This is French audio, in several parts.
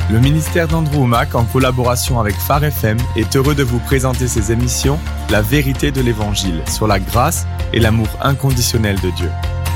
Le ministère d'Andrew Wommack, en collaboration avec Phare FM, est heureux de vous présenter ses émissions « La vérité de l'Évangile » sur la grâce et l'amour inconditionnel de Dieu.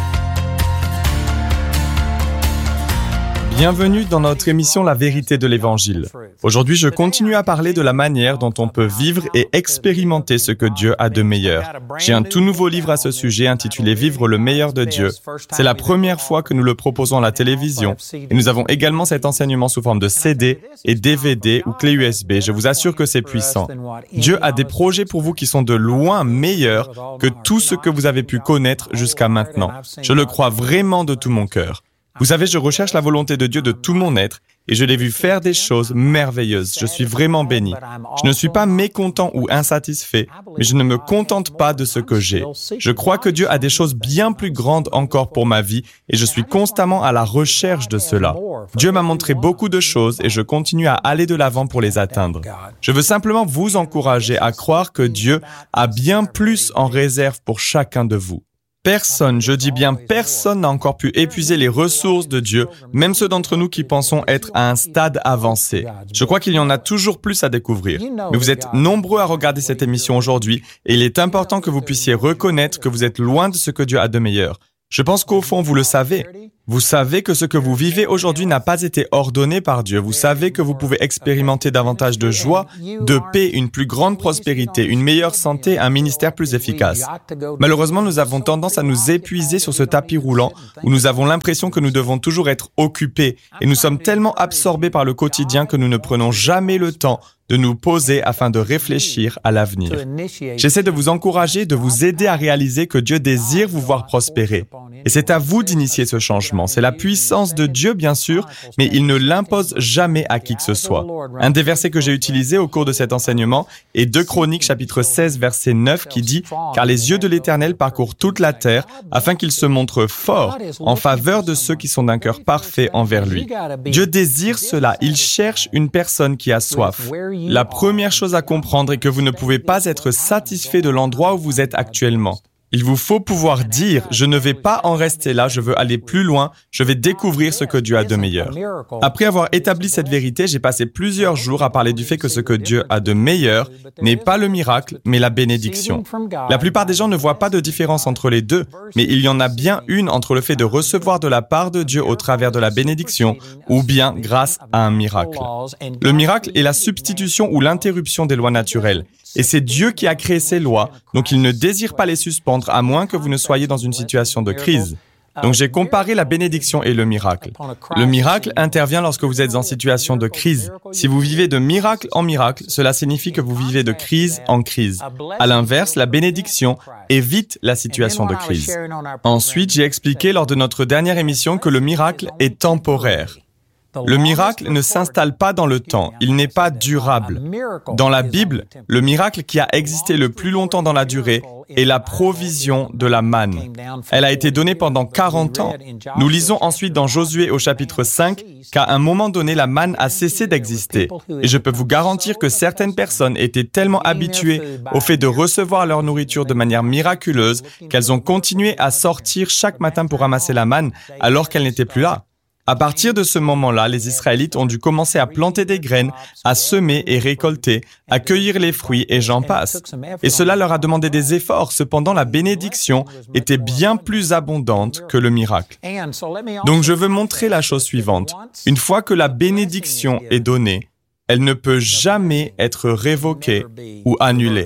Bienvenue dans notre émission « La vérité de l'Évangile ». Aujourd'hui, je continue à parler de la manière dont on peut vivre et expérimenter ce que Dieu a de meilleur. J'ai un tout nouveau livre à ce sujet intitulé « Vivre le meilleur de Dieu ». C'est la première fois que nous le proposons à la télévision et nous avons également cet enseignement sous forme de CD et DVD ou clé USB. Je vous assure que c'est puissant. Dieu a des projets pour vous qui sont de loin meilleurs que tout ce que vous avez pu connaître jusqu'à maintenant. Je le crois vraiment de tout mon cœur. Vous savez, je recherche la volonté de Dieu de tout mon être et je l'ai vu faire des choses merveilleuses. Je suis vraiment béni. Je ne suis pas mécontent ou insatisfait, mais je ne me contente pas de ce que j'ai. Je crois que Dieu a des choses bien plus grandes encore pour ma vie et je suis constamment à la recherche de cela. Dieu m'a montré beaucoup de choses et je continue à aller de l'avant pour les atteindre. Je veux simplement vous encourager à croire que Dieu a bien plus en réserve pour chacun de vous. Personne, je dis bien personne n'a encore pu épuiser les ressources de Dieu, même ceux d'entre nous qui pensons être à un stade avancé. Je crois qu'il y en a toujours plus à découvrir. Mais vous êtes nombreux à regarder cette émission aujourd'hui et il est important que vous puissiez reconnaître que vous êtes loin de ce que Dieu a de meilleur. Je pense qu'au fond, vous le savez. Vous savez que ce que vous vivez aujourd'hui n'a pas été ordonné par Dieu. Vous savez que vous pouvez expérimenter davantage de joie, de paix, une plus grande prospérité, une meilleure santé, un ministère plus efficace. Malheureusement, nous avons tendance à nous épuiser sur ce tapis roulant où nous avons l'impression que nous devons toujours être occupés et nous sommes tellement absorbés par le quotidien que nous ne prenons jamais le temps de nous poser afin de réfléchir à l'avenir. J'essaie de vous encourager, de vous aider à réaliser que Dieu désire vous voir prospérer. Et c'est à vous d'initier ce changement. C'est la puissance de Dieu, bien sûr, mais il ne l'impose jamais à qui que ce soit. Un des versets que j'ai utilisé au cours de cet enseignement est 2 Chroniques, chapitre 16, verset 9, qui dit « Car les yeux de l'Éternel parcourent toute la terre, afin qu'il se montre fort en faveur de ceux qui sont d'un cœur parfait envers lui. » Dieu désire cela. Il cherche une personne qui a soif. La première chose à comprendre est que vous ne pouvez pas être satisfait de l'endroit où vous êtes actuellement. Il vous faut pouvoir dire « Je ne vais pas en rester là, je veux aller plus loin, je vais découvrir ce que Dieu a de meilleur. » Après avoir établi cette vérité, j'ai passé plusieurs jours à parler du fait que ce que Dieu a de meilleur n'est pas le miracle, mais la bénédiction. La plupart des gens ne voient pas de différence entre les deux, mais il y en a bien une entre le fait de recevoir de la part de Dieu au travers de la bénédiction ou bien grâce à un miracle. Le miracle est la substitution ou l'interruption des lois naturelles. Et c'est Dieu qui a créé ces lois, donc il ne désire pas les suspendre à moins que vous ne soyez dans une situation de crise. Donc j'ai comparé la bénédiction et le miracle. Le miracle intervient lorsque vous êtes en situation de crise. Si vous vivez de miracle en miracle, cela signifie que vous vivez de crise en crise. À l'inverse, la bénédiction évite la situation de crise. Ensuite, j'ai expliqué lors de notre dernière émission que le miracle est temporaire. Le miracle ne s'installe pas dans le temps, il n'est pas durable. Dans la Bible, le miracle qui a existé le plus longtemps dans la durée est la provision de la manne. Elle a été donnée pendant 40 ans. Nous lisons ensuite dans Josué au chapitre 5 qu'à un moment donné, la manne a cessé d'exister. Et je peux vous garantir que certaines personnes étaient tellement habituées au fait de recevoir leur nourriture de manière miraculeuse qu'elles ont continué à sortir chaque matin pour ramasser la manne alors qu'elle n'était plus là. À partir de ce moment-là, les Israélites ont dû commencer à planter des graines, à semer et récolter, à cueillir les fruits et j'en passe. Et cela leur a demandé des efforts. Cependant, la bénédiction était bien plus abondante que le miracle. Donc, je veux montrer la chose suivante. Une fois que la bénédiction est donnée, elle ne peut jamais être révoquée ou annulée.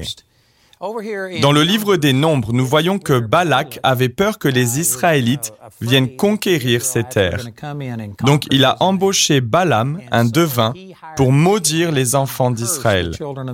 Dans le livre des Nombres, nous voyons que Balak avait peur que les Israélites viennent conquérir ces terres. Donc, il a embauché Balaam, un devin, pour maudire les enfants d'Israël.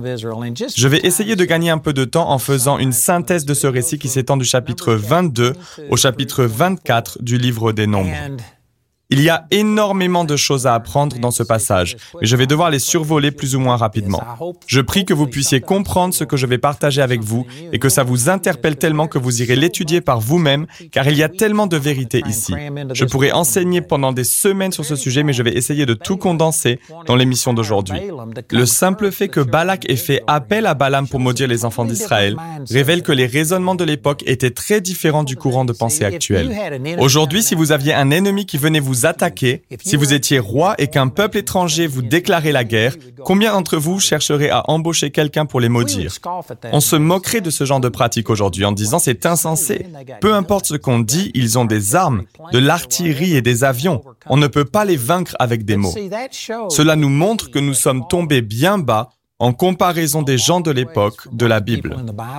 Je vais essayer de gagner un peu de temps en faisant une synthèse de ce récit qui s'étend du chapitre 22 au chapitre 24 du livre des Nombres. Il y a énormément de choses à apprendre dans ce passage, mais je vais devoir les survoler plus ou moins rapidement. Je prie que vous puissiez comprendre ce que je vais partager avec vous et que ça vous interpelle tellement que vous irez l'étudier par vous-même, car il y a tellement de vérité ici. Je pourrais enseigner pendant des semaines sur ce sujet, mais je vais essayer de tout condenser dans l'émission d'aujourd'hui. Le simple fait que Balak ait fait appel à Balaam pour maudire les enfants d'Israël révèle que les raisonnements de l'époque étaient très différents du courant de pensée actuel. Aujourd'hui, si vous aviez un ennemi qui venait vous vous attaquait, si vous étiez roi et qu'un peuple étranger vous déclarait la guerre, combien d'entre vous chercheraient à embaucher quelqu'un pour les maudire? On se moquerait de ce genre de pratique aujourd'hui en disant c'est insensé. Peu importe ce qu'on dit, ils ont des armes, de l'artillerie et des avions. On ne peut pas les vaincre avec des mots. Cela nous montre que nous sommes tombés bien bas en comparaison des gens de l'époque de la Bible.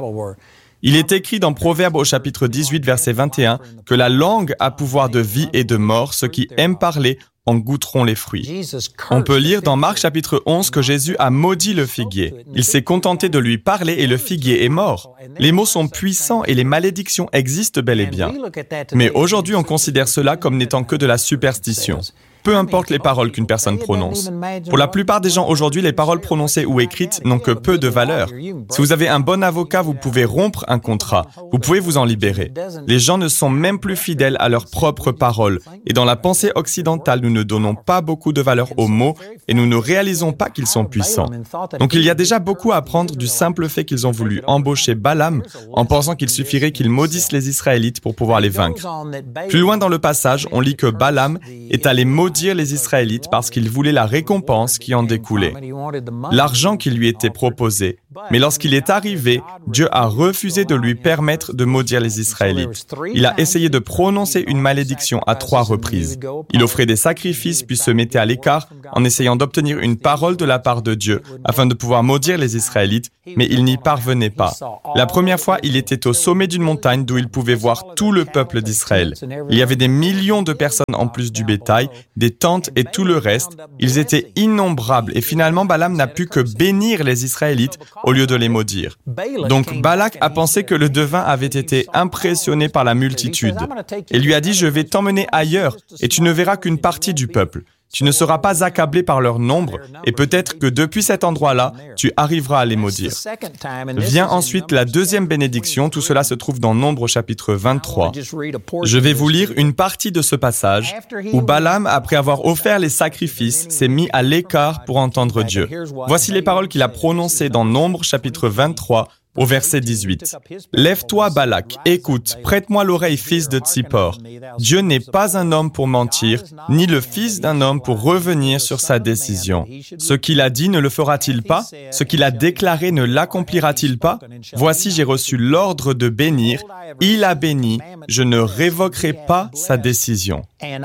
Il est écrit dans Proverbes au chapitre 18, verset 21, que la langue a pouvoir de vie et de mort, ceux qui aiment parler en goûteront les fruits. On peut lire dans Marc chapitre 11 que Jésus a maudit le figuier. Il s'est contenté de lui parler et le figuier est mort. Les mots sont puissants et les malédictions existent bel et bien. Mais aujourd'hui, on considère cela comme n'étant que de la superstition. Peu importe les paroles qu'une personne prononce. Pour la plupart des gens aujourd'hui, les paroles prononcées ou écrites n'ont que peu de valeur. Si vous avez un bon avocat, vous pouvez rompre un contrat. Vous pouvez vous en libérer. Les gens ne sont même plus fidèles à leurs propres paroles. Et dans la pensée occidentale, nous ne donnons pas beaucoup de valeur aux mots et nous ne réalisons pas qu'ils sont puissants. Donc il y a déjà beaucoup à apprendre du simple fait qu'ils ont voulu embaucher Balaam en pensant qu'il suffirait qu'ils maudissent les Israélites pour pouvoir les vaincre. Plus loin dans le passage, on lit que Balaam est allé maudire les Israélites parce qu'il voulait la récompense qui en découlait, l'argent qui lui était proposé. Mais lorsqu'il est arrivé, Dieu a refusé de lui permettre de maudire les Israélites. Il a essayé de prononcer une malédiction à 3 reprises. Il offrait des sacrifices puis se mettait à l'écart en essayant d'obtenir une parole de la part de Dieu afin de pouvoir maudire les Israélites, mais il n'y parvenait pas. La première fois, il était au sommet d'une montagne d'où il pouvait voir tout le peuple d'Israël. Il y avait des millions de personnes en plus du bétail, des tentes et tout le reste. Ils étaient innombrables et finalement Balaam n'a pu que bénir les Israélites au lieu de les maudire. Donc Balak a pensé que le devin avait été impressionné par la multitude et lui a dit « Je vais t'emmener ailleurs et tu ne verras qu'une partie du peuple. Tu ne seras pas accablé par leur nombre et peut-être que depuis cet endroit-là, tu arriveras à les maudire. » Vient ensuite la deuxième bénédiction, tout cela se trouve dans Nombre chapitre 23. Je vais vous lire une partie de ce passage où Balaam, après avoir offert les sacrifices, s'est mis à l'écart pour entendre Dieu. Voici les paroles qu'il a prononcées dans Nombre chapitre 23, au verset 18. « Lève-toi, Balak, écoute, prête-moi l'oreille, fils de Tsippor. Dieu n'est pas un homme pour mentir, ni le fils d'un homme pour revenir sur sa décision. Ce qu'il a dit ne le fera-t-il pas? Ce qu'il a déclaré ne l'accomplira-t-il pas? Voici, j'ai reçu l'ordre de bénir. Il a béni, je ne révoquerai pas sa décision. »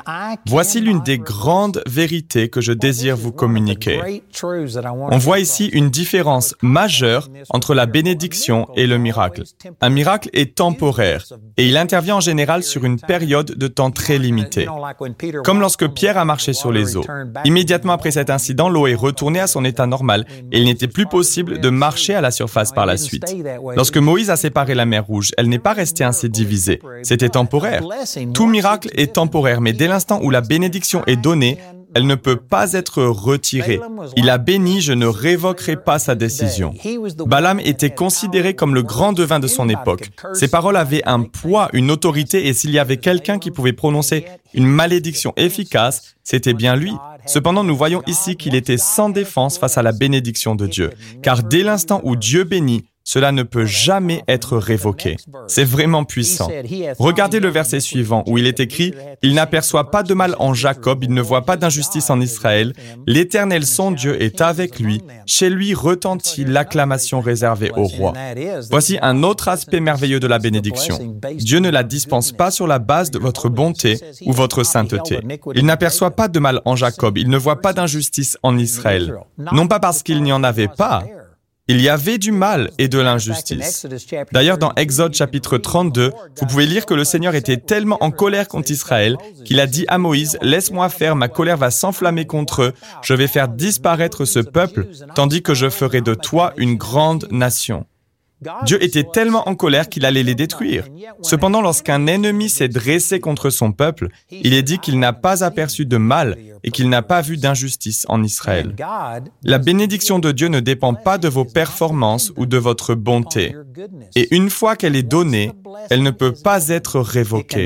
Voici l'une des grandes vérités que je désire vous communiquer. On voit ici une différence majeure entre la bénédiction et le miracle. Un miracle est temporaire et il intervient en général sur une période de temps très limitée. Comme lorsque Pierre a marché sur les eaux. Immédiatement après cet incident, l'eau est retournée à son état normal et il n'était plus possible de marcher à la surface par la suite. Lorsque Moïse a séparé la mer Rouge, elle n'est pas restée ainsi divisée. C'était temporaire. Tout miracle est temporaire, mais dès l'instant où la bénédiction est donnée, elle ne peut pas être retirée. Il a béni, je ne révoquerai pas sa décision. Balaam était considéré comme le grand devin de son époque. Ses paroles avaient un poids, une autorité, et s'il y avait quelqu'un qui pouvait prononcer une malédiction efficace, c'était bien lui. Cependant, nous voyons ici qu'il était sans défense face à la bénédiction de Dieu. Car dès l'instant où Dieu bénit, cela ne peut jamais être révoqué. C'est vraiment puissant. Regardez le verset suivant où il est écrit « Il n'aperçoit pas de mal en Jacob, il ne voit pas d'injustice en Israël. L'Éternel son Dieu est avec lui. Chez lui retentit l'acclamation réservée au roi. » Voici un autre aspect merveilleux de la bénédiction. Dieu ne la dispense pas sur la base de votre bonté ou votre sainteté. Il n'aperçoit pas de mal en Jacob, il ne voit pas d'injustice en Israël. Non pas parce qu'il n'y en avait pas, il y avait du mal et de l'injustice. D'ailleurs, dans Exode chapitre 32, vous pouvez lire que le Seigneur était tellement en colère contre Israël qu'il a dit à Moïse « Laisse-moi faire, ma colère va s'enflammer contre eux, je vais faire disparaître ce peuple, tandis que je ferai de toi une grande nation. » Dieu était tellement en colère qu'il allait les détruire. Cependant, lorsqu'un ennemi s'est dressé contre son peuple, il est dit qu'il n'a pas aperçu de mal et qu'il n'a pas vu d'injustice en Israël. La bénédiction de Dieu ne dépend pas de vos performances ou de votre bonté. Et une fois qu'elle est donnée, elle ne peut pas être révoquée.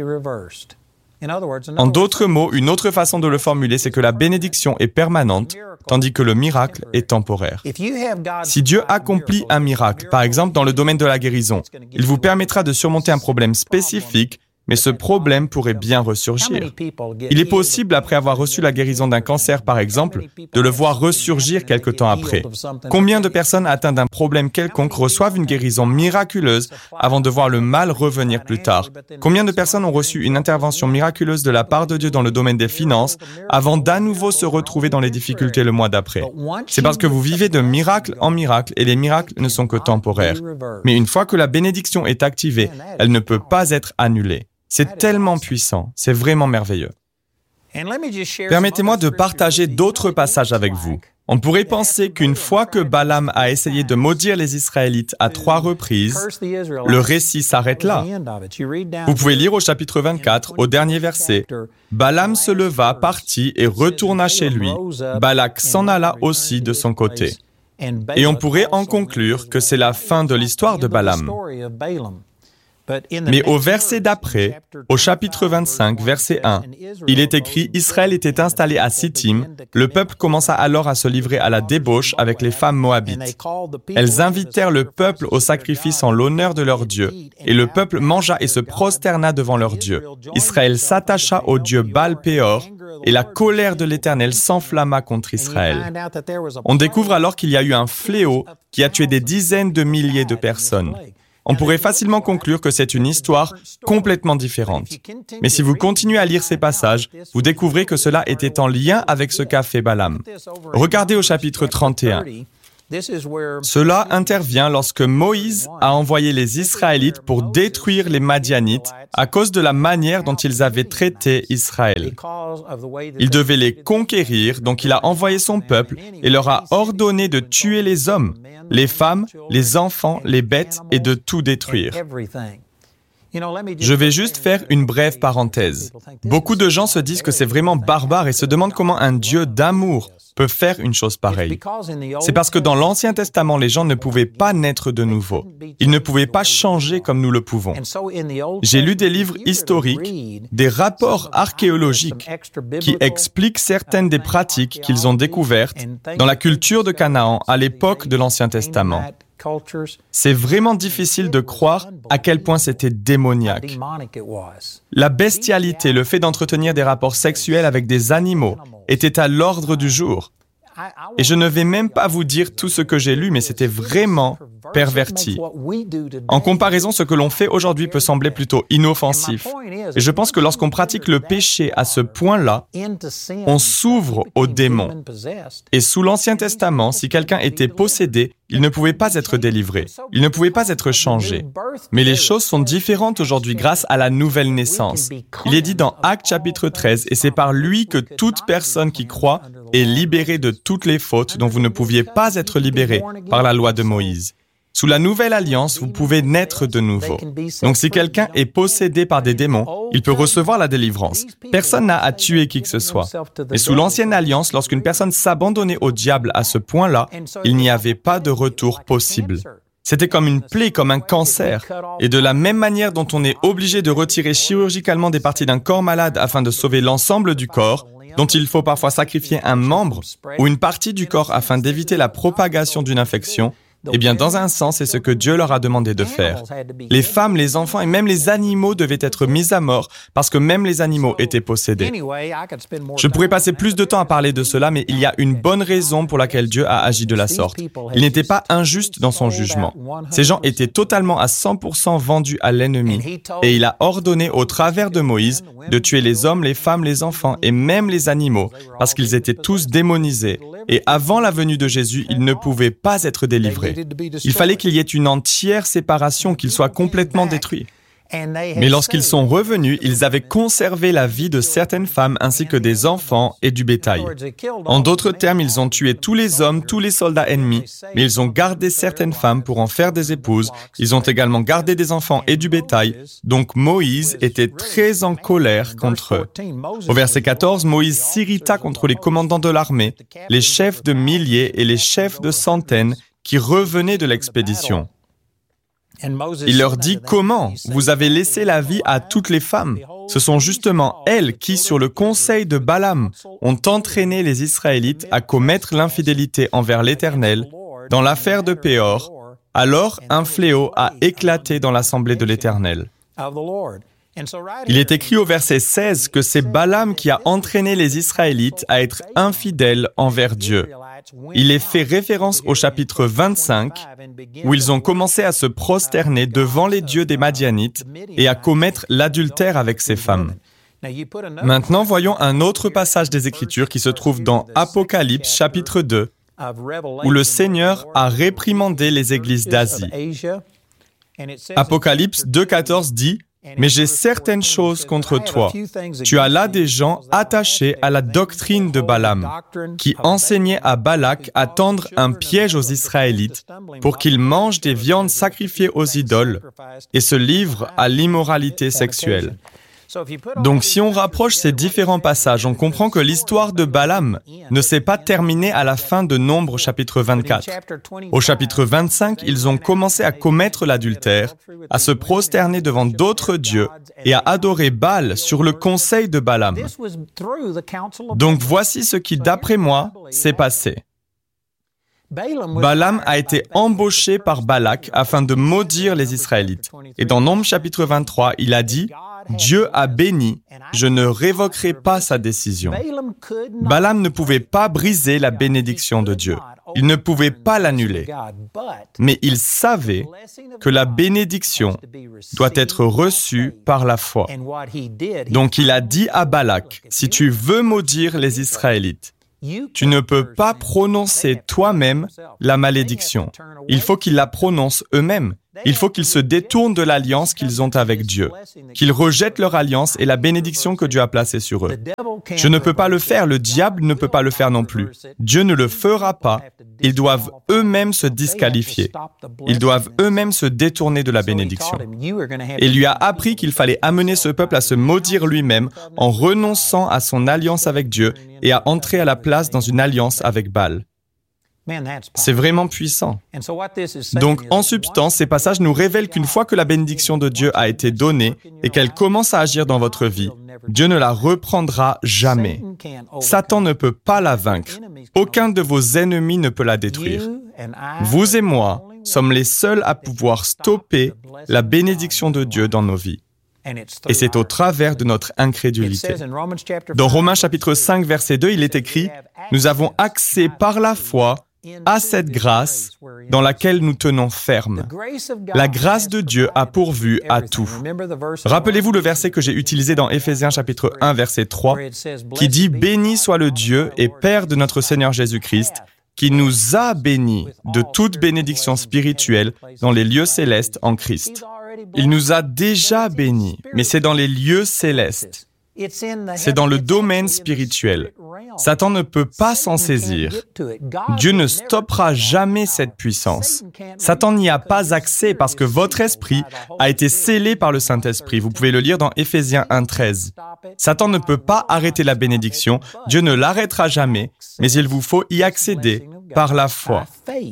En d'autres mots, une autre façon de le formuler, c'est que la bénédiction est permanente, tandis que le miracle est temporaire. Si Dieu accomplit un miracle, par exemple dans le domaine de la guérison, il vous permettra de surmonter un problème spécifique, mais ce problème pourrait bien ressurgir. Il est possible, après avoir reçu la guérison d'un cancer par exemple, de le voir ressurgir quelque temps après. Combien de personnes atteintes d'un problème quelconque reçoivent une guérison miraculeuse avant de voir le mal revenir plus tard? Combien de personnes ont reçu une intervention miraculeuse de la part de Dieu dans le domaine des finances avant d'à nouveau se retrouver dans les difficultés le mois d'après? C'est parce que vous vivez de miracle en miracle et les miracles ne sont que temporaires. Mais une fois que la bénédiction est activée, elle ne peut pas être annulée. C'est tellement puissant, c'est vraiment merveilleux. Permettez-moi de partager d'autres passages avec vous. On pourrait penser qu'une fois que Balaam a essayé de maudire les Israélites à 3 reprises, le récit s'arrête là. Vous pouvez lire au chapitre 24, au dernier verset, « Balaam se leva, partit et retourna chez lui. Balak s'en alla aussi de son côté. » Et on pourrait en conclure que c'est la fin de l'histoire de Balaam. Mais au verset d'après, au chapitre 25, verset 1, il est écrit « Israël était installé à Sittim, le peuple commença alors à se livrer à la débauche avec les femmes moabites. Elles invitèrent le peuple au sacrifice en l'honneur de leur Dieu, et le peuple mangea et se prosterna devant leur Dieu. Israël s'attacha au Dieu Baal-Péor, et la colère de l'Éternel s'enflamma contre Israël. » On découvre alors qu'il y a eu un fléau qui a tué des dizaines de milliers de personnes. On pourrait facilement conclure que c'est une histoire complètement différente. Mais si vous continuez à lire ces passages, vous découvrez que cela était en lien avec ce qu'a fait Balaam. Regardez au chapitre 31. Cela intervient lorsque Moïse a envoyé les Israélites pour détruire les Madianites à cause de la manière dont ils avaient traité Israël. Il devait les conquérir, donc il a envoyé son peuple et leur a ordonné de tuer les hommes, les femmes, les enfants, les bêtes et de tout détruire. Je vais juste faire une brève parenthèse. Beaucoup de gens se disent que c'est vraiment barbare et se demandent comment un Dieu d'amour peut faire une chose pareille. C'est parce que dans l'Ancien Testament, les gens ne pouvaient pas naître de nouveau. Ils ne pouvaient pas changer comme nous le pouvons. J'ai lu des livres historiques, des rapports archéologiques qui expliquent certaines des pratiques qu'ils ont découvertes dans la culture de Canaan à l'époque de l'Ancien Testament. C'est vraiment difficile de croire à quel point c'était démoniaque. La bestialité, le fait d'entretenir des rapports sexuels avec des animaux, était à l'ordre du jour. Et je ne vais même pas vous dire tout ce que j'ai lu, mais c'était vraiment perverti. En comparaison, ce que l'on fait aujourd'hui peut sembler plutôt inoffensif. Et je pense que lorsqu'on pratique le péché à ce point-là, on s'ouvre aux démons. Et sous l'Ancien Testament, si quelqu'un était possédé, il ne pouvait pas être délivré. Il ne pouvait pas être changé. Mais les choses sont différentes aujourd'hui grâce à la nouvelle naissance. Il est dit dans Actes chapitre 13, et c'est par lui que toute personne qui croit est libérée de toutes les fautes dont vous ne pouviez pas être libéré par la loi de Moïse. Sous la nouvelle alliance, vous pouvez naître de nouveau. Donc si quelqu'un est possédé par des démons, il peut recevoir la délivrance. Personne n'a à tuer qui que ce soit. Mais sous l'ancienne alliance, lorsqu'une personne s'abandonnait au diable à ce point-là, il n'y avait pas de retour possible. C'était comme une plaie, comme un cancer. Et de la même manière dont on est obligé de retirer chirurgicalement des parties d'un corps malade afin de sauver l'ensemble du corps, dont il faut parfois sacrifier un membre ou une partie du corps afin d'éviter la propagation d'une infection, eh bien, dans un sens, c'est ce que Dieu leur a demandé de faire. Les femmes, les enfants et même les animaux devaient être mis à mort parce que même les animaux étaient possédés. Je pourrais passer plus de temps à parler de cela, mais il y a une bonne raison pour laquelle Dieu a agi de la sorte. Il n'était pas injuste dans son jugement. Ces gens étaient totalement à 100% vendus à l'ennemi et il a ordonné au travers de Moïse de tuer les hommes, les femmes, les enfants et même les animaux parce qu'ils étaient tous démonisés. Et avant la venue de Jésus, ils ne pouvaient pas être délivrés. Il fallait qu'il y ait une entière séparation, qu'ils soient complètement détruits. Mais lorsqu'ils sont revenus, ils avaient conservé la vie de certaines femmes ainsi que des enfants et du bétail. En d'autres termes, ils ont tué tous les hommes, tous les soldats ennemis, mais ils ont gardé certaines femmes pour en faire des épouses. Ils ont également gardé des enfants et du bétail. Donc Moïse était très en colère contre eux. Au verset 14, Moïse s'irrita contre les commandants de l'armée, les chefs de milliers et les chefs de centaines qui revenaient de l'expédition. Il leur dit « Comment? Vous avez laissé la vie à toutes les femmes. Ce sont justement elles qui, sur le conseil de Balaam, ont entraîné les Israélites à commettre l'infidélité envers l'Éternel dans l'affaire de Péor. Alors, un fléau a éclaté dans l'assemblée de l'Éternel. » Il est écrit au verset 16 que c'est Balaam qui a entraîné les Israélites à être infidèles envers Dieu. Il est fait référence au chapitre 25, où ils ont commencé à se prosterner devant les dieux des Madianites et à commettre l'adultère avec ces femmes. Maintenant, voyons un autre passage des Écritures qui se trouve dans Apocalypse chapitre 2, où le Seigneur a réprimandé les églises d'Asie. Apocalypse 2,14 dit « Mais j'ai certaines choses contre toi. Tu as là des gens attachés à la doctrine de Balaam, qui enseignait à Balak à tendre un piège aux Israélites pour qu'ils mangent des viandes sacrifiées aux idoles et se livrent à l'immoralité sexuelle. » Donc, si on rapproche ces différents passages, on comprend que l'histoire de Balaam ne s'est pas terminée à la fin de Nombre chapitre 24. Au chapitre 25, ils ont commencé à commettre l'adultère, à se prosterner devant d'autres dieux et à adorer Baal sur le conseil de Balaam. Donc, voici ce qui, d'après moi, s'est passé. Balaam a été embauché par Balak afin de maudire les Israélites. Et dans Nombre chapitre 23, il a dit « Dieu a béni, je ne révoquerai pas sa décision. » Balaam ne pouvait pas briser la bénédiction de Dieu. Il ne pouvait pas l'annuler. Mais il savait que la bénédiction doit être reçue par la foi. Donc il a dit à Balak « Si tu veux maudire les Israélites, tu ne peux pas prononcer toi-même la malédiction. Il faut qu'ils la prononcent eux-mêmes. Il faut qu'ils se détournent de l'alliance qu'ils ont avec Dieu, qu'ils rejettent leur alliance et la bénédiction que Dieu a placée sur eux. Je ne peux pas le faire, le diable ne peut pas le faire non plus. Dieu ne le fera pas. Ils doivent eux-mêmes se disqualifier. Ils doivent eux-mêmes se détourner de la bénédiction. Et il lui a appris qu'il fallait amener ce peuple à se maudire lui-même en renonçant à son alliance avec Dieu et à entrer à la place dans une alliance avec Baal. C'est vraiment puissant. Donc, en substance, ces passages nous révèlent qu'une fois que la bénédiction de Dieu a été donnée et qu'elle commence à agir dans votre vie, Dieu ne la reprendra jamais. Satan ne peut pas la vaincre. Aucun de vos ennemis ne peut la détruire. Vous et moi sommes les seuls à pouvoir stopper la bénédiction de Dieu dans nos vies. Et c'est au travers de notre incrédulité. Dans Romains chapitre 5, verset 2, il est écrit « Nous avons accès par la foi à cette grâce dans laquelle nous tenons ferme. La grâce de Dieu a pourvu à tout. » Rappelez-vous le verset que j'ai utilisé dans Éphésiens chapitre 1, verset 3, qui dit « Béni soit le Dieu et Père de notre Seigneur Jésus-Christ, qui nous a bénis de toute bénédiction spirituelle dans les lieux célestes en Christ. » Il nous a déjà bénis, mais c'est dans les lieux célestes. C'est dans le domaine spirituel. Satan ne peut pas s'en saisir. Dieu ne stoppera jamais cette puissance. Satan n'y a pas accès parce que votre esprit a été scellé par le Saint-Esprit. Vous pouvez le lire dans Éphésiens 1,13. Satan ne peut pas arrêter la bénédiction. Dieu ne l'arrêtera jamais, mais il vous faut y accéder par la foi.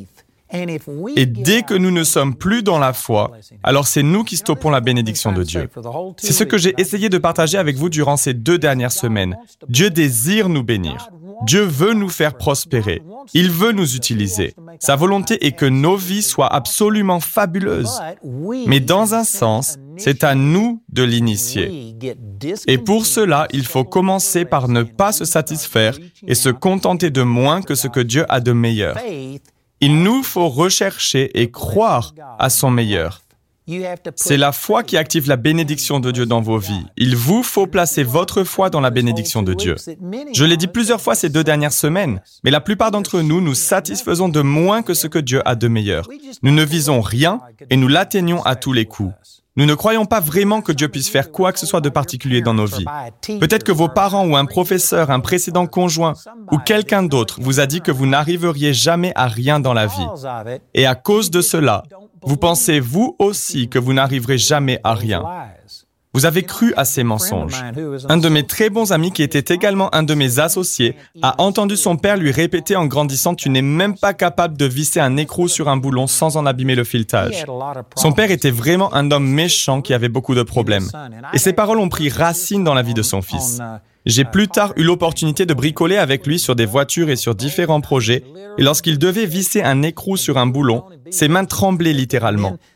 Et dès que nous ne sommes plus dans la foi, alors c'est nous qui stoppons la bénédiction de Dieu. C'est ce que j'ai essayé de partager avec vous durant ces 2 dernières semaines. Dieu désire nous bénir. Dieu veut nous faire prospérer. Il veut nous utiliser. Sa volonté est que nos vies soient absolument fabuleuses. Mais dans un sens, c'est à nous de l'initier. Et pour cela, il faut commencer par ne pas se satisfaire et se contenter de moins que ce que Dieu a de meilleur. Il nous faut rechercher et croire à son meilleur. C'est la foi qui active la bénédiction de Dieu dans vos vies. Il vous faut placer votre foi dans la bénédiction de Dieu. Je l'ai dit plusieurs fois ces 2 dernières semaines, mais la plupart d'entre nous nous satisfaisons de moins que ce que Dieu a de meilleur. Nous ne visons rien et nous l'atteignons à tous les coups. Nous ne croyons pas vraiment que Dieu puisse faire quoi que ce soit de particulier dans nos vies. Peut-être que vos parents ou un professeur, un précédent conjoint ou quelqu'un d'autre vous a dit que vous n'arriveriez jamais à rien dans la vie. Et à cause de cela, vous pensez vous aussi que vous n'arriverez jamais à rien. Vous avez cru à ces mensonges. Un de mes très bons amis, qui était également un de mes associés, a entendu son père lui répéter en grandissant « Tu n'es même pas capable de visser un écrou sur un boulon sans en abîmer le filetage. » Son père était vraiment un homme méchant qui avait beaucoup de problèmes. Et ces paroles ont pris racine dans la vie de son fils. J'ai plus tard eu l'opportunité de bricoler avec lui sur des voitures et sur différents projets, et lorsqu'il devait visser un écrou sur un boulon, ses mains tremblaient littéralement.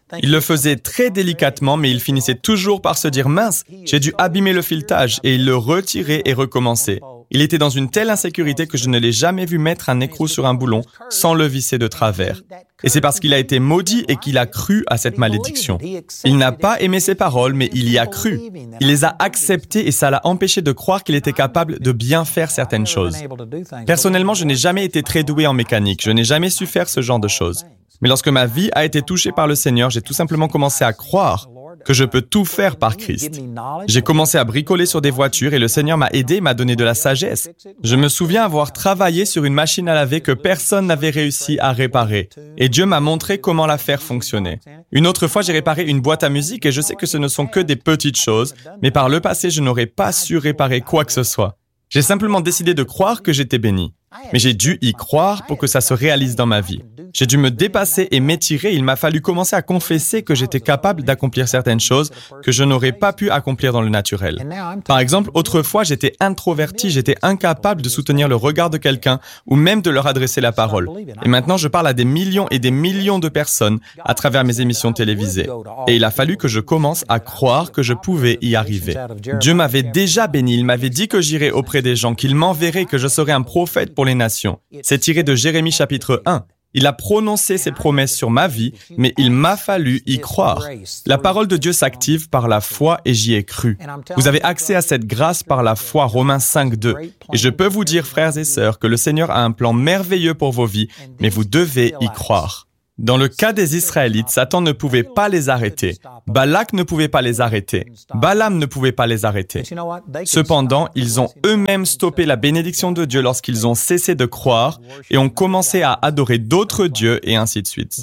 Il le faisait très délicatement, mais il finissait toujours par se dire « Mince, j'ai dû abîmer le filetage » et il le retirait et recommençait. Il était dans une telle insécurité que je ne l'ai jamais vu mettre un écrou sur un boulon sans le visser de travers. Et c'est parce qu'il a été maudit et qu'il a cru à cette malédiction. Il n'a pas aimé ses paroles, mais il y a cru. Il les a acceptées et ça l'a empêché de croire qu'il était capable de bien faire certaines choses. Personnellement, je n'ai jamais été très doué en mécanique. Je n'ai jamais su faire ce genre de choses. Mais lorsque ma vie a été touchée par le Seigneur, j'ai tout simplement commencé à croire que je peux tout faire par Christ. J'ai commencé à bricoler sur des voitures et le Seigneur m'a aidé, m'a donné de la sagesse. Je me souviens avoir travaillé sur une machine à laver que personne n'avait réussi à réparer. Et Dieu m'a montré comment la faire fonctionner. Une autre fois, j'ai réparé une boîte à musique et je sais que ce ne sont que des petites choses, mais par le passé, je n'aurais pas su réparer quoi que ce soit. J'ai simplement décidé de croire que j'étais béni. Mais j'ai dû y croire pour que ça se réalise dans ma vie. J'ai dû me dépasser et m'étirer. Il m'a fallu commencer à confesser que j'étais capable d'accomplir certaines choses que je n'aurais pas pu accomplir dans le naturel. Par exemple, autrefois, j'étais introverti, j'étais incapable de soutenir le regard de quelqu'un ou même de leur adresser la parole. Et maintenant, je parle à des millions et des millions de personnes à travers mes émissions télévisées. Et il a fallu que je commence à croire que je pouvais y arriver. Dieu m'avait déjà béni. Il m'avait dit que j'irais auprès des gens, qu'il m'enverrait, que je serais un prophète pour les nations. C'est tiré de Jérémie chapitre 1. Il a prononcé ses promesses sur ma vie, mais il m'a fallu y croire. La parole de Dieu s'active par la foi et j'y ai cru. Vous avez accès à cette grâce par la foi, Romains 5:2. Et je peux vous dire, frères et sœurs, que le Seigneur a un plan merveilleux pour vos vies, mais vous devez y croire. Dans le cas des Israélites, Satan ne pouvait pas les arrêter. Balak ne pouvait pas les arrêter. Balaam ne pouvait pas les arrêter. Cependant, ils ont eux-mêmes stoppé la bénédiction de Dieu lorsqu'ils ont cessé de croire et ont commencé à adorer d'autres dieux et ainsi de suite.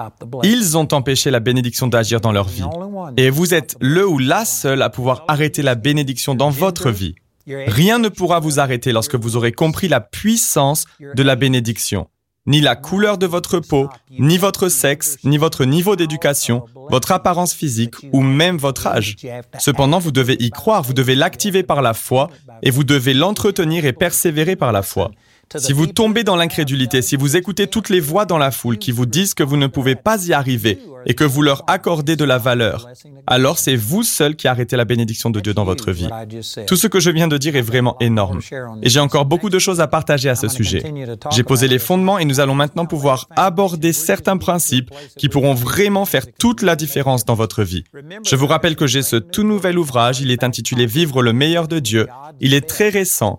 Ils ont empêché la bénédiction d'agir dans leur vie. Et vous êtes le ou la seule à pouvoir arrêter la bénédiction dans votre vie. Rien ne pourra vous arrêter lorsque vous aurez compris la puissance de la bénédiction. Ni la couleur de votre peau, ni votre sexe, ni votre niveau d'éducation, votre apparence physique ou même votre âge. Cependant, vous devez y croire, vous devez l'activer par la foi et vous devez l'entretenir et persévérer par la foi. Si vous tombez dans l'incrédulité, si vous écoutez toutes les voix dans la foule qui vous disent que vous ne pouvez pas y arriver et que vous leur accordez de la valeur, alors c'est vous seul qui arrêtez la bénédiction de Dieu dans votre vie. Tout ce que je viens de dire est vraiment énorme. Et j'ai encore beaucoup de choses à partager à ce sujet. J'ai posé les fondements et nous allons maintenant pouvoir aborder certains principes qui pourront vraiment faire toute la différence dans votre vie. Je vous rappelle que j'ai ce tout nouvel ouvrage, il est intitulé « Vivre le meilleur de Dieu ». Il est très récent.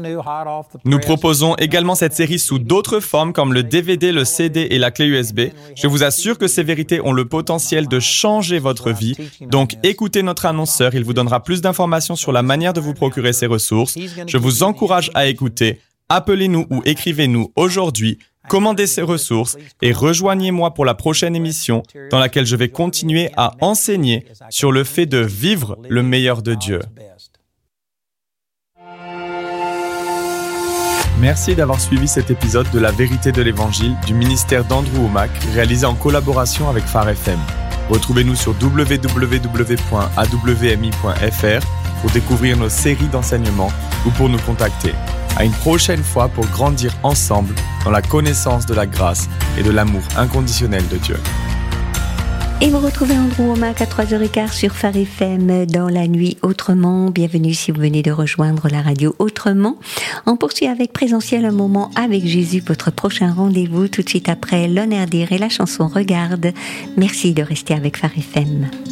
Nous proposons également cette série sous d'autres formes comme le DVD, le CD et la clé USB. Je vous assure que ces vérités ont le potentiel de changer votre vie. Donc, écoutez notre annonceur, il vous donnera plus d'informations sur la manière de vous procurer ces ressources. Je vous encourage à écouter. Appelez-nous ou écrivez-nous aujourd'hui, commandez ces ressources et rejoignez-moi pour la prochaine émission dans laquelle je vais continuer à enseigner sur le fait de vivre le meilleur de Dieu. Merci d'avoir suivi cet épisode de La Vérité de l'Évangile du ministère d'Andrew Wommack, réalisé en collaboration avec Phare FM. Retrouvez-nous sur www.awmi.fr pour découvrir nos séries d'enseignements ou pour nous contacter. À une prochaine fois pour grandir ensemble dans la connaissance de la grâce et de l'amour inconditionnel de Dieu. Et vous retrouvez Andrew Wommack à 3h15 sur Phare FM dans la nuit autrement. Bienvenue si vous venez de rejoindre la radio autrement. On poursuit avec Présentiel, un moment avec Jésus, votre prochain rendez-vous tout de suite après l'On Air Dire et la chanson Regarde. Merci de rester avec Phare FM.